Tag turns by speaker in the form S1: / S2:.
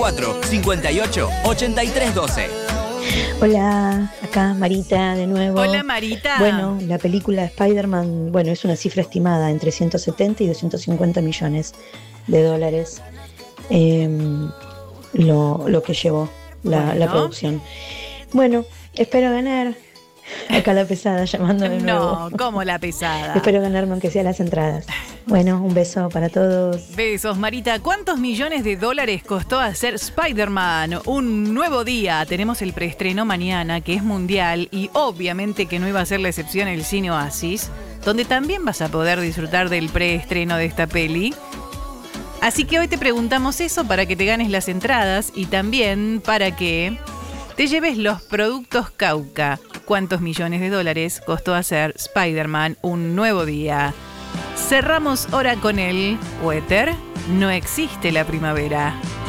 S1: 58 83 12.
S2: Hola, acá Marita de nuevo.
S3: Hola, Marita.
S2: Bueno, la película Spider-Man, bueno, es una cifra estimada entre 170 y 250 millones de dólares, lo que llevó la producción. Bueno, espero ganar. Acá la pesada llamando de nuevo.
S3: No, ¿cómo la pesada?
S2: Espero ganarme aunque sea las entradas. Bueno, un beso para todos.
S3: Besos, Marita. ¿Cuántos millones de dólares costó hacer Spider-Man? Un nuevo día. Tenemos el preestreno mañana, que es mundial, y obviamente que no iba a ser la excepción el Cine Oasis, donde también vas a poder disfrutar del preestreno de esta peli. Así que hoy te preguntamos eso para que te ganes las entradas y también para que te lleves los productos Cauca. ¿Cuántos millones de dólares costó hacer Spider-Man un nuevo día? Cerramos ahora con el Weather. No existe la primavera.